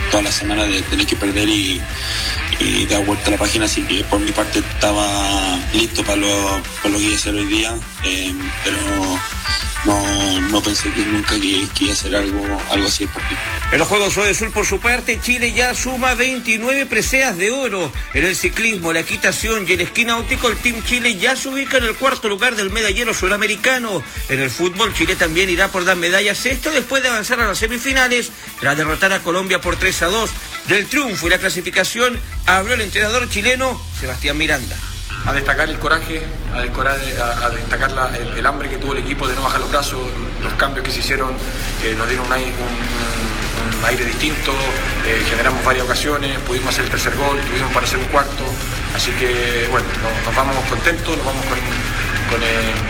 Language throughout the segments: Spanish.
toda la semana de tener que perder y dar vuelta a la página, así que por mi parte estaba listo para lo que iba a hacer hoy día, pero no pensé que nunca que iba a hacer algo así por ti. En los Juegos Sur Sur, por su parte, Chile ya suma 29 preseas de oro. En el ciclismo, la equitación y el esquí náutico, el Team Chile ya se ubica en el cuarto lugar del medallero suramericano. En el fútbol, Chile también irá por las medallas extra después de avanzar a las semifinales tras derrotar a Colombia por 3-2. Del triunfo y la clasificación habló el entrenador chileno Sebastián Miranda. A destacar el coraje, a destacar el hambre que tuvo el equipo de no bajar los brazos, los cambios que se hicieron, nos dieron un aire distinto, generamos varias ocasiones, pudimos hacer el tercer gol, tuvimos para hacer un cuarto, así que bueno, nos vamos contentos, nos vamos con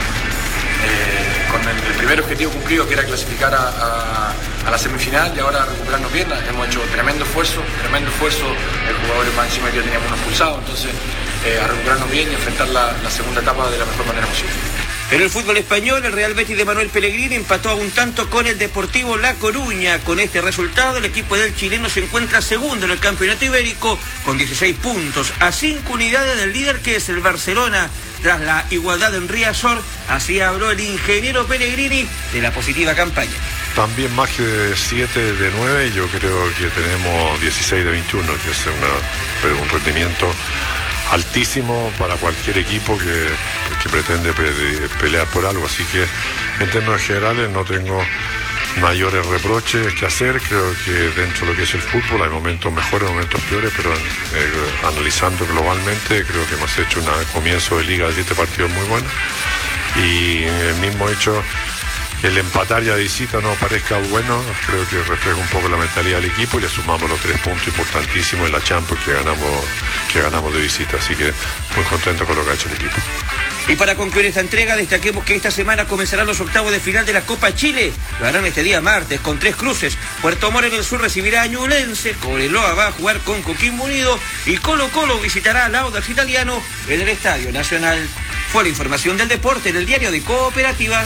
el primer objetivo cumplido, que era clasificar a la semifinal, y ahora recuperarnos bien. Hemos hecho tremendo esfuerzo, el jugador más encima que yo teníamos unos pulsados, entonces a recuperarnos bien y enfrentar la segunda etapa de la mejor manera posible. En el fútbol español, el Real Betis de Manuel Pellegrini empató a un tanto con el Deportivo La Coruña. Con este resultado, el equipo del chileno se encuentra segundo en el campeonato ibérico con 16 puntos, a 5 unidades del líder, que es el Barcelona. Tras la igualdad en Riazor, así habló el ingeniero Pellegrini de la positiva campaña. También más que 7 de 9, yo creo que tenemos 16 de 21, que es un rendimiento altísimo para cualquier equipo que pretende pelear por algo, así que en términos generales no tengo mayores reproches que hacer. Creo que dentro de lo que es el fútbol hay momentos mejores, momentos peores, pero analizando globalmente creo que hemos hecho un comienzo de liga de 7 partidos muy bueno, y el mismo hecho, el empatar ya de visita no parezca bueno, creo que refleja un poco la mentalidad del equipo, y le sumamos los 3 puntos importantísimos en la Champions que ganamos de visita, así que muy contento con lo que ha hecho el equipo. Y para concluir esta entrega, destaquemos que esta semana comenzarán los octavos de final de la Copa Chile. Lo harán este día martes con 3 cruces. Puerto Montt en el sur recibirá a Ñublense, Cobreloa va a jugar con Coquimbo Unido y Colo-Colo visitará al Audax Italiano en el Estadio Nacional. Fue la información del deporte en el diario de Cooperativa.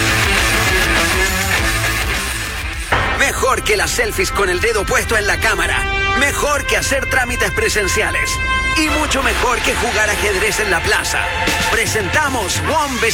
Mejor que las selfies con el dedo puesto en la cámara. Mejor que hacer trámites presenciales. Y mucho mejor que jugar ajedrez en la plaza. Presentamos One